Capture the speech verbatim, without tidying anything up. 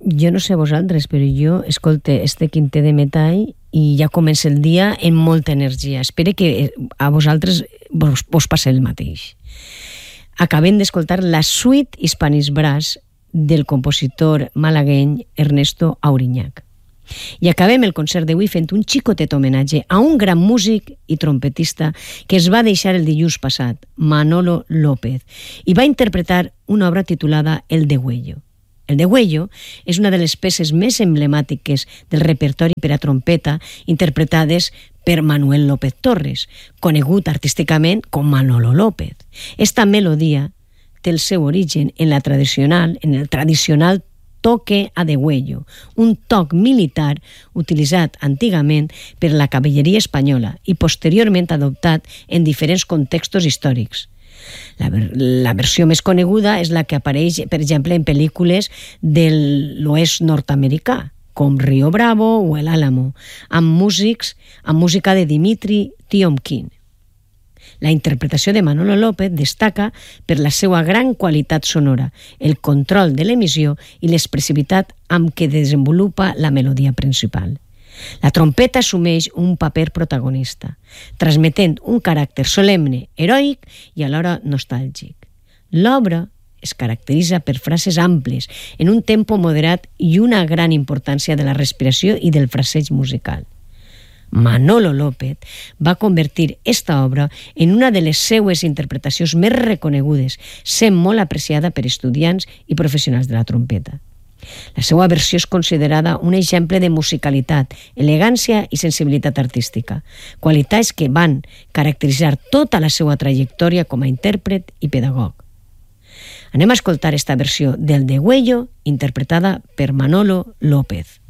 Jo no sé vosaltres, però jo escolte este quintet de metall i ja comença el dia amb molta energia. Espero que a vosaltres vos, vos passi el mateix. Acabem d'escoltar la suite Hispanis Brass del compositor malagueny Ernesto Auriñac. I acabem el concert d'avui fent un xicotet homenatge a un gran músic i trompetista que es va deixar el dilluns passat, Manolo López, i va interpretar una obra titulada El Degüello. El Degüello és una de les peces més emblemàtiques del repertori per a trompeta interpretades per Manuel López Torres, conegut artísticament com Manolo López. Esta melodia té el seu origen en la tradicional, en el tradicional toque a degüello, un toc militar utilitzat antigament per la cavalleria espanyola i posteriorment adoptat en diferents contextos històrics. La, la versió més coneguda és la que apareix, per exemple, en pel·lícules de l'oest nord-americà, com Rio Bravo o El Álamo, amb músics, amb música de Dimitri Tiomkin. La interpretació de Manolo López destaca per la seva gran qualitat sonora, el control de l'emissió i l'expressivitat amb què desenvolupa la melodia principal. La trompeta assumeix un paper protagonista, transmetent un caràcter solemne, heroic i alhora nostàlgic. L'obra es caracteritza per frases amples, en un tempo moderat i una gran importància de la respiració i del fraseig musical. Manolo López va convertir esta obra en una de les seues interpretacions més reconegudes, sent molt apreciada per estudiants i professionals de la trompeta. La seva versió és considerada un exemple de musicalitat, elegància i sensibilitat artística, qualitats que van caracteritzar tota la seva trajectòria com a intèrpret i pedagog. Anem a escoltar esta versió del Degüello interpretada per Manolo López.